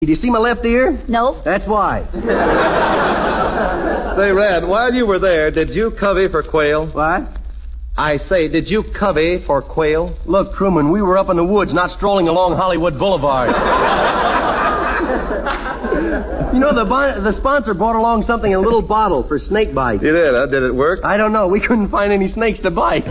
Did you see my left ear? Nope. That's why. Say, Red, while you were there, did you covey for quail? What? I say, did you covey for quail? Look, crewman, we were up in the woods, not strolling along Hollywood Boulevard. You know, the sponsor brought along something in a little bottle for snake bites. You did, huh? Did it work? I don't know. We couldn't find any snakes to bite.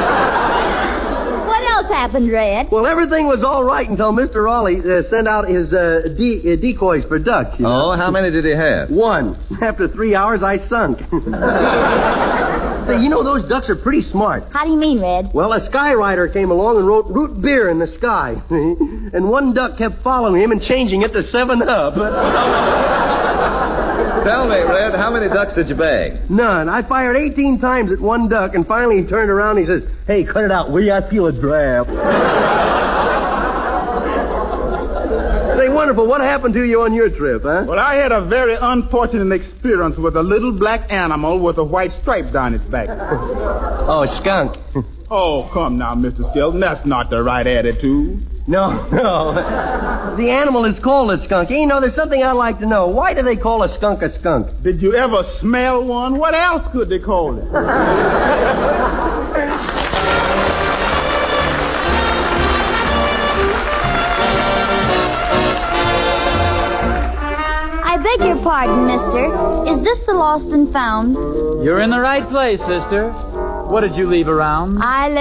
What else happened, Red? Well, everything was all right until Mr. Raleigh sent out his decoys for ducks. You know? Oh, how many did he have? One. After 3 hours, I sunk. Say, you know, those ducks are pretty smart. How do you mean, Red? Well, a skywriter came along and wrote root beer in the sky. And one duck kept following him and changing it to 7-Up. Tell me, Red, how many ducks did you bag? None. I fired 18 times at one duck, and finally he turned around and he says, "Hey, cut it out, will you? I feel a draft." Say, wonderful, what happened to you on your trip, huh? Well, I had a very unfortunate experience with a little black animal with a white stripe down its back. Oh, a skunk. Oh, come now, Mr. Skelton. That's not the right attitude. No. The animal is called a skunk. You know, there's something I'd like to know. Why do they call a skunk a skunk? Did you ever smell one? What else could they call it? I beg your pardon, mister. Is this the Lost and Found? You're in the right place, sister. What did you leave around? I